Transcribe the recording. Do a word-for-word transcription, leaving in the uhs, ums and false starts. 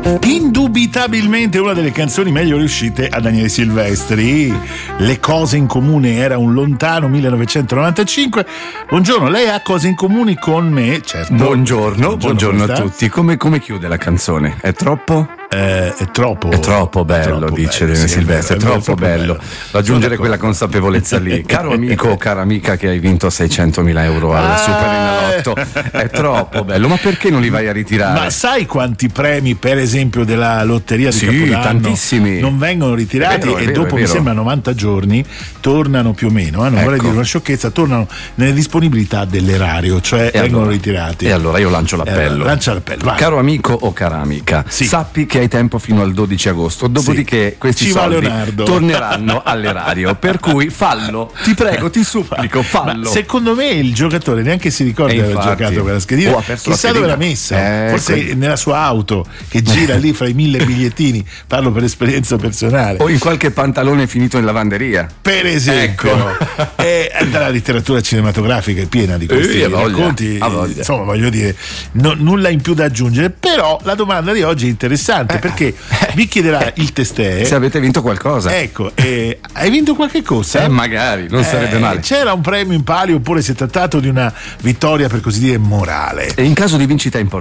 Indubitabilmente una delle canzoni meglio riuscite a Daniele Silvestri. Le cose in comune era un lontano millenovecentonovantacinque. Buongiorno, lei ha cose in comune con me, certo. Buongiorno, buongiorno, buongiorno a tutti. Come, come chiude la canzone? È troppo? Eh, è troppo è troppo bello, è troppo dice bello, sì, Silvestri, è, è, troppo, troppo bello, bello. Raggiungere quella consapevolezza lì. Caro amico o cara amica che hai vinto seicentomila euro al ah, Superenalotto, è troppo bello, ma perché non li vai a ritirare? Ma sai quanti premi, per esempio, della lotteria di sì, Capodanno tantissimi non vengono ritirati vero, e vero, dopo mi sembra novanta giorni tornano più o meno, eh? non ecco. vorrei dire una sciocchezza, tornano nelle disponibilità dell'erario, cioè e vengono allora, ritirati. E allora io lancio l'appello. Eh, lancia l'appello, vai. Caro amico o cara amica, sì. sappi che hai tempo fino al dodici agosto, dopodiché sì. questi Ci soldi Leonardo. torneranno all'erario, per cui fallo, ti prego, ti supplico, fallo. Ma secondo me il giocatore neanche si ricorda di aver giocato quella schedina, oh, chissà dove l'ha messa, eh, forse quindi... nella sua auto che gira lì fra i mille bigliettini, parlo per esperienza personale, o in qualche pantalone finito in lavanderia, per esempio. Ecco. E la letteratura cinematografica è piena di questi eh, racconti, voglia. insomma voglio dire, no, nulla in più da aggiungere, però la domanda di oggi è interessante eh. perché vi chiederà il testè se avete vinto qualcosa. Ecco, eh, hai vinto qualche cosa? Eh, magari, non eh, sarebbe male. C'era un premio in palio oppure si è trattato di una vittoria per così dire morale? E in caso di vincita importante